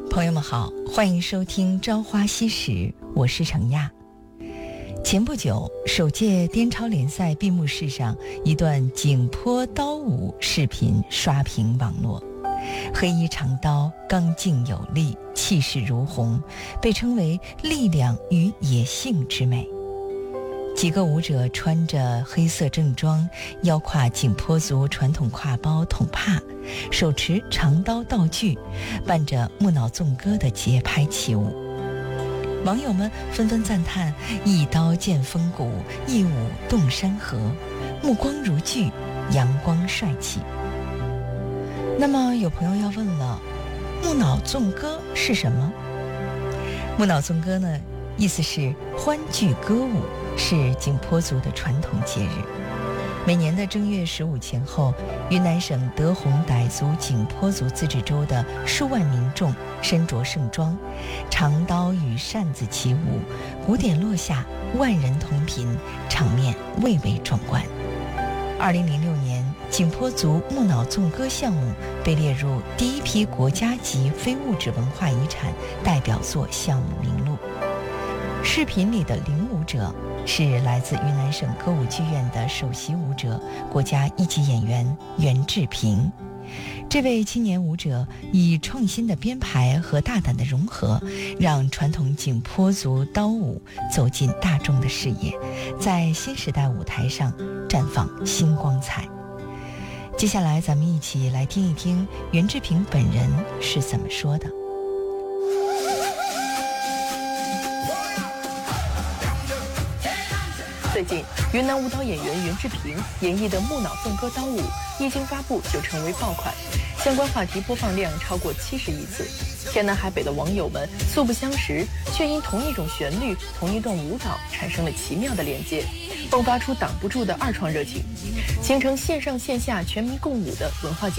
朋友们好，欢迎收听《朝花夕拾》，我是程亚。前不久，首届滇超联赛闭幕式上，一段景颇刀舞视频刷屏网络。黑衣长刀刚劲有力，气势如虹，被称为力量与野性之美。几个舞者穿着黑色正装，腰挎景颇族传统挎包筒帕，手持长刀道具，伴着木脑纵歌的节拍起舞。网友们纷纷赞叹：一刀见风骨，一舞动山河，目光如炬，阳光帅气。那么有朋友要问了，木脑纵歌是什么？木脑纵歌呢，意思是欢聚歌舞，是景颇族的传统节日。每年的正月15前后，云南省德宏傣族景颇族自治州的数万民众身着盛装，长刀与扇子起舞，鼓点落下，万人同频，场面蔚为壮观。2006年，景颇族木脑纵歌项目被列入第一批国家级非物质文化遗产代表作项目名录。视频里的领舞者是来自云南省歌舞剧院的首席舞者、国家一级演员袁志平。这位青年舞者以创新的编排和大胆的融合，让传统景颇族刀舞走进大众的视野，在新时代舞台上绽放新光彩。接下来咱们一起来听一听袁志平本人是怎么说的。 最近，云南舞蹈演员袁志平演绎的木脑纵歌刀舞一经发布就成为爆款，相关话题播放量超过70亿次。天南海北的网友们素不相识，却因同一种旋律、同一段舞蹈产生了奇妙的连接，迸发出挡不住的二创热情，形成线上线下全民共舞的文化节